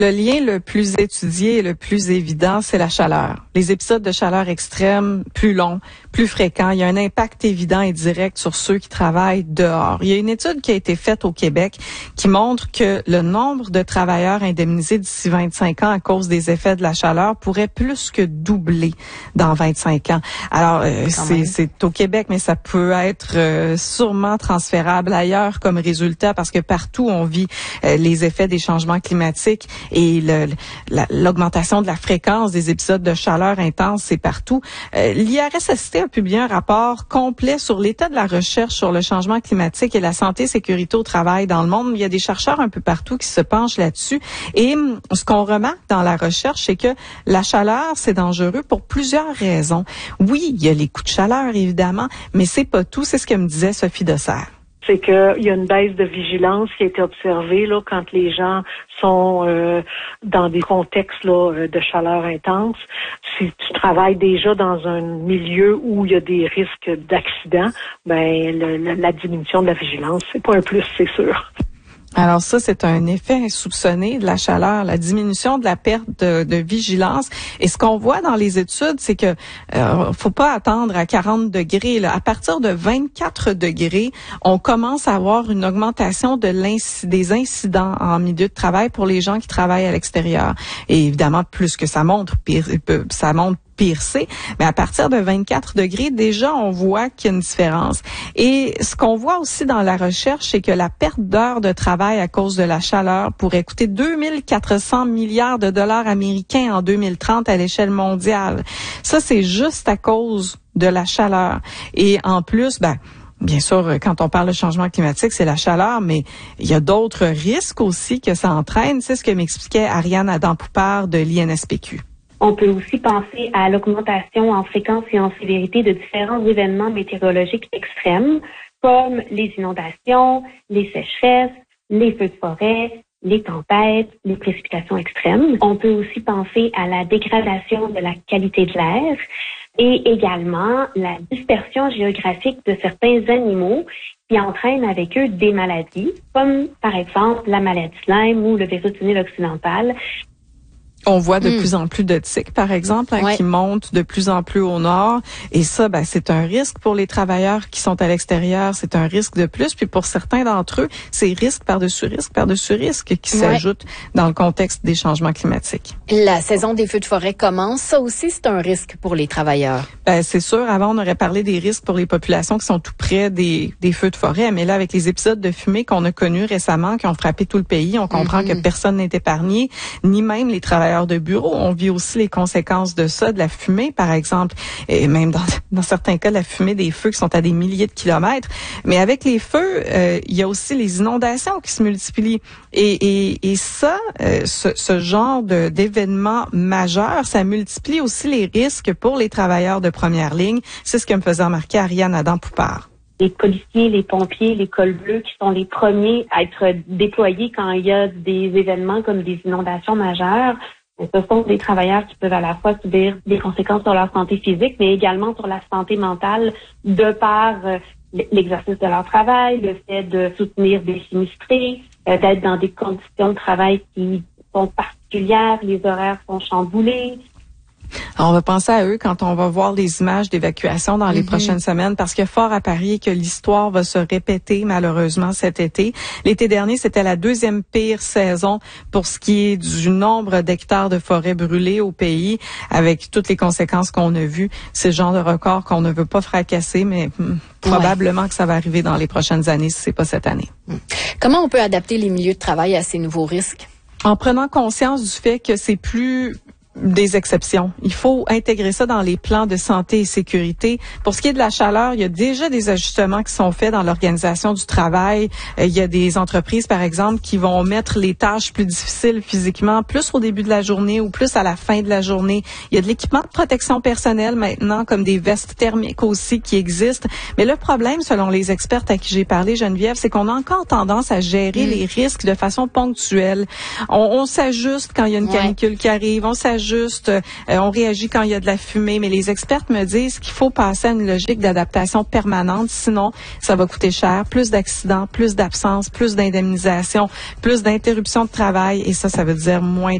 Le lien le plus étudié et le plus évident, c'est la chaleur. Les épisodes de chaleur extrême, plus longs, plus fréquents, il y a un impact évident et direct sur ceux qui travaillent dehors. Il y a une étude qui a été faite au Québec qui montre que le nombre de travailleurs indemnisés d'ici 25 ans à cause des effets de la chaleur pourrait plus que doubler dans 25 ans. Alors, c'est au Québec, mais ça peut être sûrement transférable ailleurs comme résultat parce que partout on vit les effets des changements climatiques et l'augmentation de la fréquence des épisodes de chaleur intense, c'est partout. L'IRSST a publié un rapport complet sur l'état de la recherche sur le changement climatique et la santé et sécurité au travail dans le monde. Il y a des chercheurs un peu partout qui se penchent là-dessus. Et ce qu'on remarque dans la recherche, c'est que la chaleur, c'est dangereux pour plusieurs raisons. Oui, il y a les coups de chaleur, évidemment, mais c'est pas tout. C'est ce que me disait Sophie Dessert. C'est qu'il y a une baisse de vigilance qui a été observée là quand les gens sont dans des contextes là de chaleur intense. Si tu travailles déjà dans un milieu où il y a des risques d'accident, ben la diminution de la vigilance, c'est pas un plus, c'est sûr. Alors ça, c'est un effet insoupçonné de la chaleur, la diminution de la perte de vigilance. Et ce qu'on voit dans les études, c'est que faut pas attendre à 40 degrés. Là. À partir de 24 degrés, on commence à avoir une augmentation des incidents en milieu de travail pour les gens qui travaillent à l'extérieur. Et évidemment, plus que ça monte, pire c'est. Mais à partir de 24 degrés, déjà, on voit qu'il y a une différence. Et ce qu'on voit aussi dans la recherche, c'est que la perte d'heures de travail à cause de la chaleur pourrait coûter 2400 milliards de dollars américains en 2030 à l'échelle mondiale. Ça, c'est juste à cause de la chaleur. Et en plus, bien sûr, quand on parle de changement climatique, c'est la chaleur, mais il y a d'autres risques aussi que ça entraîne. C'est ce que m'expliquait Ariane Adam-Poupard de l'INSPQ. On peut aussi penser à l'augmentation en fréquence et en sévérité de différents événements météorologiques extrêmes, comme les inondations, les sécheresses, les feux de forêt, les tempêtes, les précipitations extrêmes. On peut aussi penser à la dégradation de la qualité de l'air et également la dispersion géographique de certains animaux qui entraînent avec eux des maladies, comme par exemple la maladie de Lyme ou le virus occidental. On voit de plus en plus de tiques, par exemple, qui montent de plus en plus au nord. Et ça, c'est un risque pour les travailleurs qui sont à l'extérieur. C'est un risque de plus. Puis pour certains d'entre eux, c'est risque par-dessus risque qui s'ajoute dans le contexte des changements climatiques. La saison des feux de forêt commence. Ça aussi, c'est un risque pour les travailleurs. C'est sûr. Avant, on aurait parlé des risques pour les populations qui sont tout près des feux de forêt. Mais là, avec les épisodes de fumée qu'on a connus récemment, qui ont frappé tout le pays, on comprend que personne n'est épargné, ni même les travailleurs de bureau. On vit aussi les conséquences de ça, de la fumée, par exemple, et même dans certains cas, la fumée des feux qui sont à des milliers de kilomètres. Mais avec les feux, il y a aussi les inondations qui se multiplient. Et ça, ce genre d'événements majeurs, ça multiplie aussi les risques pour les travailleurs de première ligne. C'est ce que me faisait remarquer Ariane Adam-Poupard. Les policiers, les pompiers, les cols bleus qui sont les premiers à être déployés quand il y a des événements comme des inondations majeures. Ce sont des travailleurs qui peuvent à la fois subir des conséquences sur leur santé physique, mais également sur la santé mentale de par l'exercice de leur travail, le fait de soutenir des sinistrés, d'être dans des conditions de travail qui sont particulières, les horaires sont chamboulés. Alors, on va penser à eux quand on va voir les images d'évacuation dans les prochaines semaines, parce qu'il y a fort à parier que l'histoire va se répéter malheureusement cet été. L'été dernier, c'était la deuxième pire saison pour ce qui est du nombre d'hectares de forêts brûlées au pays, avec toutes les conséquences qu'on a vues. C'est le genre de record qu'on ne veut pas fracasser, mais probablement que ça va arriver dans les prochaines années, si c'est pas cette année. Comment on peut adapter les milieux de travail à ces nouveaux risques? En prenant conscience du fait que c'est plus des exceptions. Il faut intégrer ça dans les plans de santé et sécurité. Pour ce qui est de la chaleur, il y a déjà des ajustements qui sont faits dans l'organisation du travail. Il y a des entreprises, par exemple, qui vont mettre les tâches plus difficiles physiquement plus au début de la journée ou plus à la fin de la journée. Il y a de l'équipement de protection personnelle maintenant, comme des vestes thermiques aussi qui existent. Mais le problème, selon les expertes à qui j'ai parlé, Geneviève, c'est qu'on a encore tendance à gérer les risques de façon ponctuelle. On s'ajuste quand il y a une canicule qui arrive, on s'ajuste s'ajuste, on réagit quand il y a de la fumée, mais les experts me disent qu'il faut passer à une logique d'adaptation permanente, sinon ça va coûter cher, plus d'accidents, plus d'absences, plus d'indemnisation, plus d'interruptions de travail, et ça veut dire moins